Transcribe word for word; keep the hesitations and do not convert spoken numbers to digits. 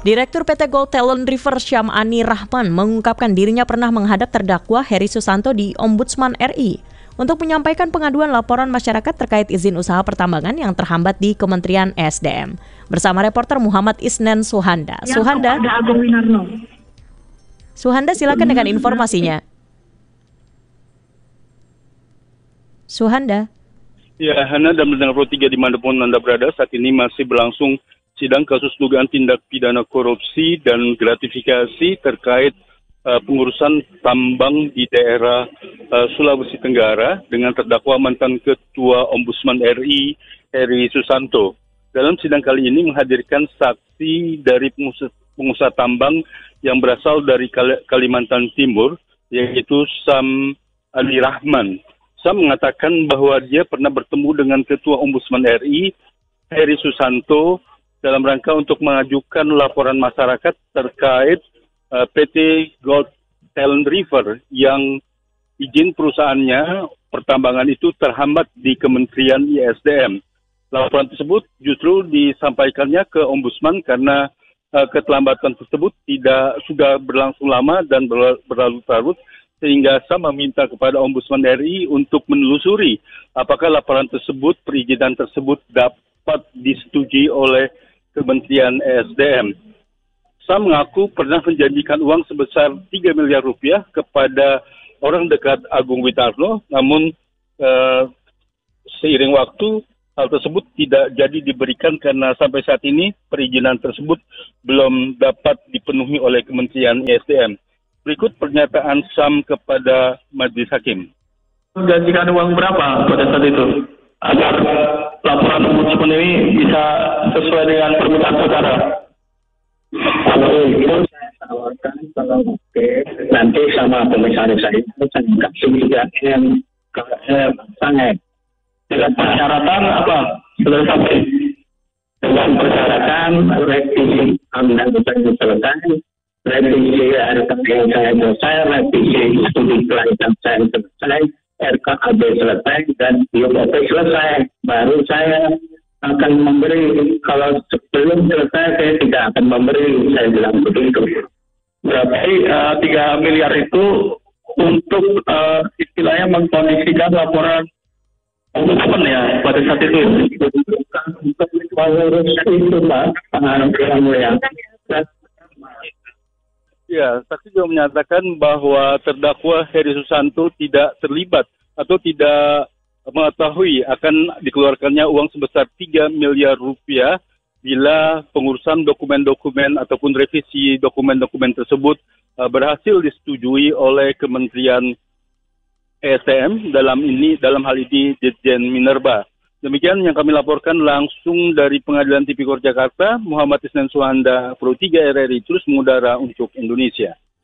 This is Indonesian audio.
Direktur P T Gold Talent River Syam Ani Rahman mengungkapkan dirinya pernah menghadap terdakwa Heri Susanto di Ombudsman R I untuk menyampaikan pengaduan laporan masyarakat terkait izin usaha pertambangan yang terhambat di Kementerian E S D M. Bersama reporter Muhammad Isnen Suhanda. Suhanda, Suhanda silakan dengan informasinya. Suhanda. Ya, Hana dan mendengar Pro tiga dimanapun Anda berada, saat ini masih berlangsung sidang kasus dugaan tindak pidana korupsi dan gratifikasi terkait uh, pengurusan tambang di daerah uh, Sulawesi Tenggara dengan terdakwa mantan Ketua Ombudsman R I, Heri Susanto. Dalam sidang kali ini menghadirkan saksi dari pengusaha, pengusaha tambang yang berasal dari Kal- Kalimantan Timur, yaitu Sam Ali Rahman. Sam mengatakan bahwa dia pernah bertemu dengan Ketua Ombudsman R I, Heri Susanto, dalam rangka untuk mengajukan laporan masyarakat terkait uh, P T Gold Talent River yang izin perusahaannya pertambangan itu terhambat di Kementerian I S D M. Laporan tersebut justru disampaikannya ke Ombudsman karena uh, keterlambatan tersebut tidak sudah berlangsung lama dan berlarut-larut, sehingga Sam meminta kepada Ombudsman R I untuk menelusuri apakah laporan tersebut, perizinan tersebut dapat disetujui oleh Kementerian E S D M. Sam mengaku pernah menjanjikan uang sebesar tiga miliar rupiah kepada orang dekat Agung Witarno, namun eh, seiring waktu hal tersebut tidak jadi diberikan karena sampai saat ini perizinan tersebut belum dapat dipenuhi oleh Kementerian E S D M. Berikut pernyataan Sam kepada Majelis Hakim. Janjikan uang berapa pada saat itu agar laporan ombudsman ini bisa sesuai dengan permintaan saudara? Kalau itu saya tawarkan kalau oke nanti sama komisaris saya saya kasih juga yang saya sangat Dengan persyaratan apa? Saudara sampai dengan persyaratan revisi undang-undang itu selesai, revisi R K P yang saya selesai, revisi studi kelayakan saya selesai, R K A B selesai, dan U O P selesai. Baru saya akan memberi. Kalau sebelum selesai saya tidak akan memberi, saya bilang begitu. Berarti uh, tiga miliar itu untuk uh, istilahnya mengkondisikan laporan ombudsman ya pada saat itu. Bukan untuk mengurus itu, Pak. Yang mulia. Ya, saksi juga menyatakan bahwa terdakwa Heri Susanto tidak terlibat atau tidak mengetahui akan dikeluarkannya uang sebesar tiga miliar rupiah bila pengurusan dokumen-dokumen ataupun revisi dokumen-dokumen tersebut uh, berhasil disetujui oleh Kementerian E S D M, dalam ini dalam hal ini Ditjen Minerba. Demikian yang kami laporkan langsung dari Pengadilan Tipikor Jakarta. Muhammad Isnen Suhanda, Pro tiga R R I terus mengudara untuk Indonesia.